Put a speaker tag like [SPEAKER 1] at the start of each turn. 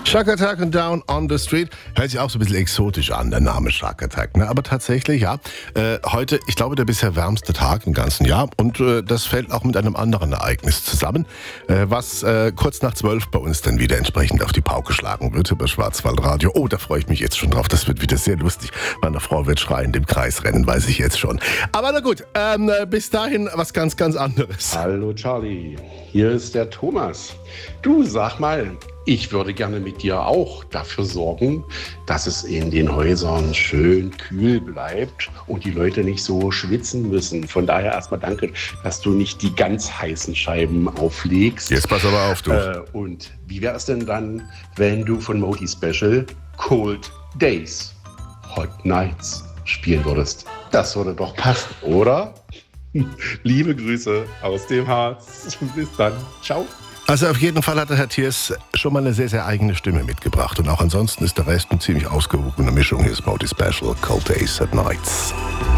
[SPEAKER 1] Shark Attack und Down on the Street. Hört sich auch so ein bisschen exotisch an, der Name Shark Attack. Ne? Aber tatsächlich, ja, heute, ich glaube, der bisher wärmste Tag im ganzen Jahr. Und das fällt auch mit einem anderen Ereignis zusammen, was kurz nach 12 bei uns dann wieder entsprechend auf die Pauke schlagen wird über Schwarzwaldradio. Oh, da freue ich mich jetzt schon drauf. Das wird wieder sehr lustig. Meine Frau wird schreiend im Kreis rennen, weiß ich jetzt schon. Aber na gut, bis dahin was ganz, ganz anderes.
[SPEAKER 2] Hallo Charlie, hier ist der Thomas. Du, sag mal, ich würde gerne mit dir auch dafür sorgen, dass es in den Häusern schön kühl bleibt und die Leute nicht so schwitzen müssen. Von daher erstmal danke, dass du nicht die ganz heißen Scheiben auflegst.
[SPEAKER 1] Jetzt pass aber auf, du.
[SPEAKER 2] Und wie wäre es denn dann, wenn du von Moti Special Cold Days, Hot Nights spielen würdest? Das würde doch passen, oder? Liebe Grüße aus dem Harz. Bis dann. Ciao.
[SPEAKER 1] Also auf jeden Fall hat der Herr Thiers schon mal eine sehr, sehr eigene Stimme mitgebracht. Und auch ansonsten ist der Rest eine ziemlich ausgewogene Mischung. Hier ist Moti Special, Cold Days at Nights.